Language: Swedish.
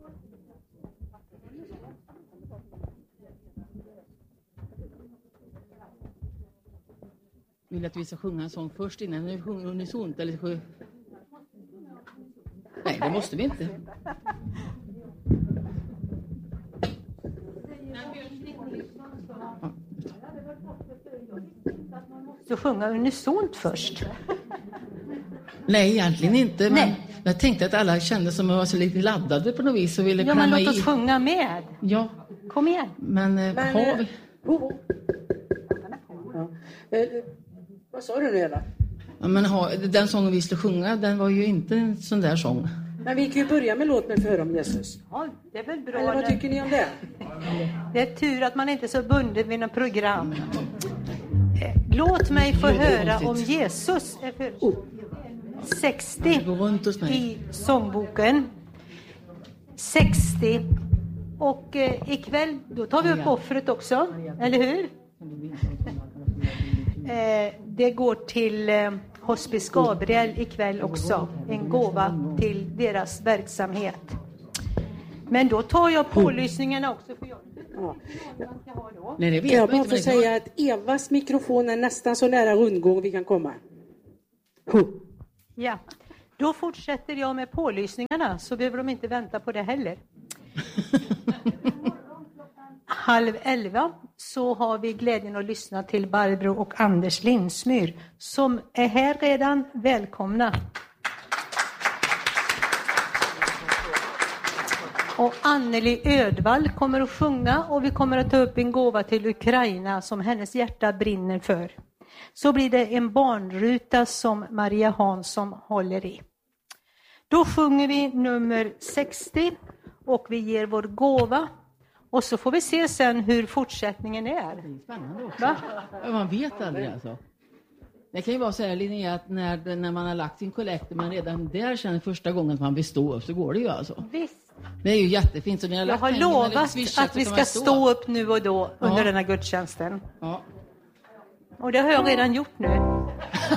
Vill att vi ska sjunga en sång först innan vi sjunger unisont eller nej, det måste vi inte. Så sjunga unisont först. Nej, egentligen inte. Men jag tänkte att alla kände som att var så lite laddade på något vis och ville klämma i. Ja, men låt oss sjunga med. Ja. Kom igen. Men har vi... Vad sa du nu, Eva? Ja, men den sången vi skulle sjunga, den var ju inte en sån där sång. Men vi kan ju börja med låt mig föra om Jesus. Ja, det är väl bra. Eller vad tycker ni om det? Det är tur att man inte är så bunden vid något program. Låt mig få höra om Jesus. 60 i sångboken. 60. Och ikväll, då tar vi upp offret också. Eller hur? Det går till Hospice Gabriel ikväll också. En gåva till deras verksamhet. Men då tar jag pålysningarna också. För jag jag bara får säga att Evas mikrofon är nästan så nära rundgång vi kan komma. Ja, då fortsätter jag med pålysningarna så behöver de inte vänta på det heller. 10:30 så har vi glädjen att lyssna till Barbro och Anders Lindsmyr som är här redan. Välkomna. Och Anneli Ödvall kommer att sjunga och vi kommer att ta upp en gåva till Ukraina som hennes hjärta brinner för. Så blir det en barnruta som Maria Hansson håller i. Då sjunger vi nummer 60 och vi ger vår gåva. Och så får vi se sen hur fortsättningen är. Det är spännande också. Va? Man vet aldrig alltså. Det kan ju vara så här, Linnea, att när man har lagt sin kollekt, man redan där känner första gången att man vill stå upp, så går det ju alltså. Visst. Det är ju jättefint. Så jag har lovat att vi ska stå upp nu och då under denna gudstjänsten. Ja. Och det har jag redan gjort nu.